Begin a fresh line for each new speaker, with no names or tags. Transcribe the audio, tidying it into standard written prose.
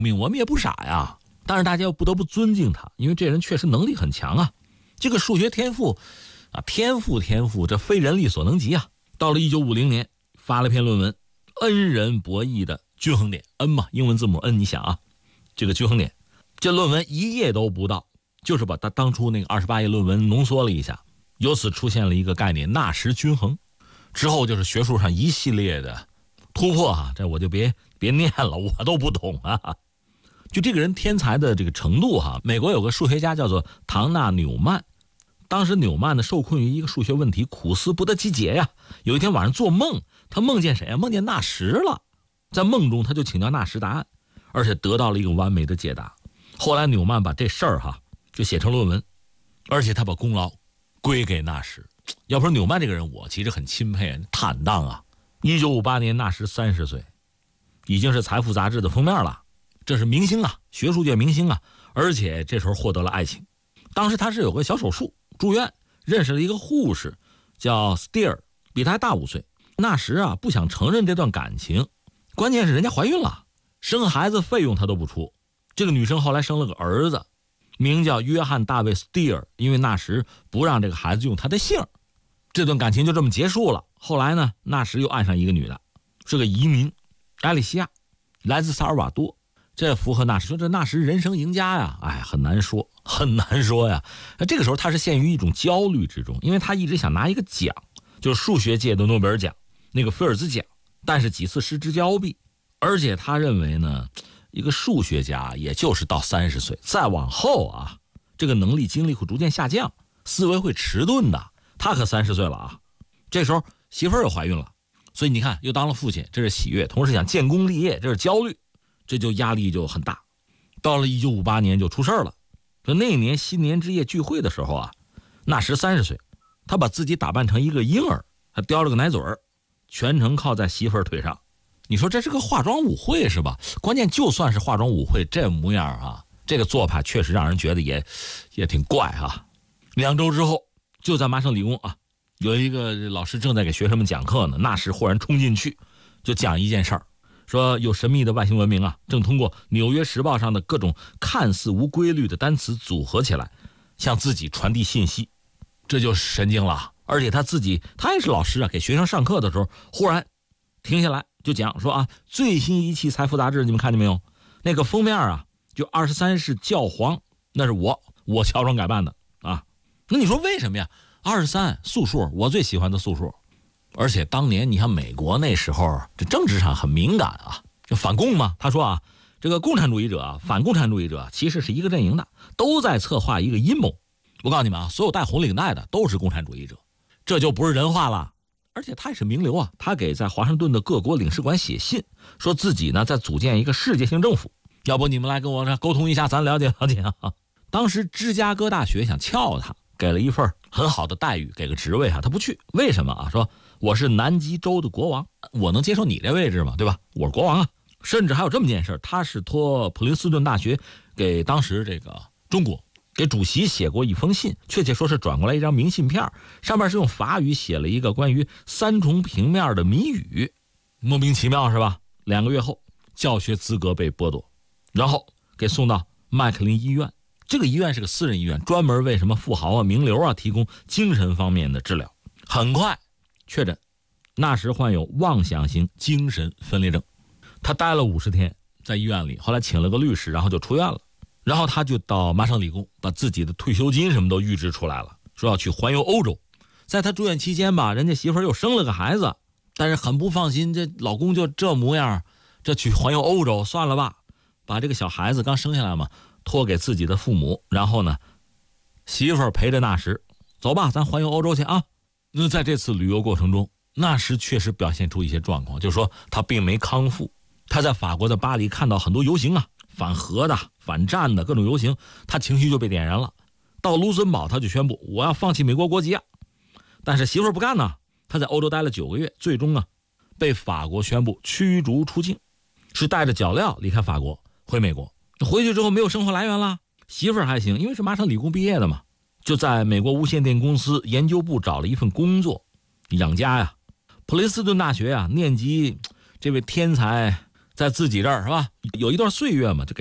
我们也不傻呀。但是大家又不得不尊敬他，因为这人确实能力很强啊。这个数学天赋啊，天赋，这非人力所能及啊。到了1950年，发了篇论文《N 人博弈的均衡点》，N 嘛，英文字母 N， 你想啊，这个均衡点，这论文1页都不到，就是把他当初那个28页论文浓缩了一下，由此出现了一个概念——纳什均衡。之后就是学术上一系列的突破啊，这我就别念了，我都不懂啊。就这个人天才的这个程度哈，美国有个数学家叫做唐纳纽曼，当时纽曼呢受困于一个数学问题，苦思不得其解呀。有一天晚上做梦，他梦见谁呀？梦见纳什了。在梦中他就请教纳什答案，而且得到了一个完美的解答。后来纽曼把这事儿就写成论文，而且他把功劳归给纳什。要不说纽曼这个人我其实很钦佩，坦荡啊。1958年纳什30岁，已经是财富杂志的封面了，这是明星啊，学术界明星啊，而且这时候获得了爱情。当时他是有个小手术住院，认识了一个护士叫 Steer， 比他还大5岁。纳什不想承认这段感情，关键是人家怀孕了，生孩子费用他都不出。这个女生后来生了个儿子，名叫约翰大卫 Steer， 因为纳什不让这个孩子用他的姓，这段感情就这么结束了。后来呢，纳什又爱上一个女的，是个移民，艾丽西亚，来自萨尔瓦多。这符合纳什，说这纳什人生赢家呀，很难说呀。这个时候他是陷于一种焦虑之中，因为他一直想拿一个奖，就是数学界的诺贝尔奖，那个菲尔兹奖，但是几次失之交臂。而且他认为呢，一个数学家也就是到30岁，再往后这个能力精力会逐渐下降，思维会迟钝的。他可30岁了啊，这时候媳妇儿又怀孕了，所以你看又当了父亲，这是喜悦，同时想建功立业，这是焦虑，这就压力就很大。到了1958年就出事了，说那年新年之夜聚会的时候纳什30岁，他把自己打扮成一个婴儿，还叼了个奶嘴儿，全程靠在媳妇儿腿上。你说这是个化妆舞会是吧？关键就算是化妆舞会，这模样这个做法确实让人觉得也挺怪2周之后，就在麻省理工有一个老师正在给学生们讲课呢，纳什忽然冲进去，就讲一件事儿，说有神秘的外星文明正通过《纽约时报》上的各种看似无规律的单词组合起来，向自己传递信息，这就神经了。而且他也是老师给学生上课的时候，忽然停下来就讲说最新一期财富杂志你们看见没有？那个封面就23世教皇，那是我乔装改扮的那你说为什么呀？23素数，我最喜欢的素数。而且当年你看美国那时候这政治上很敏感就反共嘛。他说这个共产主义者反共产主义者其实是一个阵营的，都在策划一个阴谋。我告诉你们所有戴红领带的都是共产主义者，这就不是人话了。而且他也是名流他给在华盛顿的各国领事馆写信，说自己呢在组建一个世界性政府，要不你们来跟我沟通一下，咱了解了解当时芝加哥大学想撬他，给了一份很好的待遇，给个职位他不去。为什么说我是南极洲的国王，我能接受你这位置吗？对吧？我是国王甚至还有这么件事，他是托普林斯顿大学给当时这个中国给主席写过一封信，确切说是转过来一张明信片，上面是用法语写了一个关于3重平面的谜语，莫名其妙是吧？2个月后教学资格被剥夺，然后给送到麦克林医院。这个医院是个私人医院，专门为什么富豪名流提供精神方面的治疗。很快确诊纳什患有妄想型精神分裂症，他待了50天在医院里，后来请了个律师，然后就出院了。然后他就到麻省理工，把自己的退休金什么都预支出来了，说要去环游欧洲。在他住院期间人家媳妇儿又生了个孩子，但是很不放心，这老公就这模样，这去环游欧洲算了吧，把这个小孩子刚生下来嘛托给自己的父母，然后呢媳妇儿陪着纳什走吧，咱环游欧洲去那在这次旅游过程中，纳什确实表现出一些状况，就是说他并没康复。他在法国的巴黎看到很多游行反核的反战的各种游行，他情绪就被点燃了。到卢森堡他就宣布我要放弃美国国籍但是媳妇儿不干他在欧洲待了9个月，最终被法国宣布驱逐出境，是带着脚镣离开法国回美国。回去之后没有生活来源了，媳妇儿还行，因为是麻省理工毕业的嘛，就在美国无线电公司研究部找了一份工作养家普林斯顿大学念及这位天才在自己这儿是吧？有一段岁月嘛，就给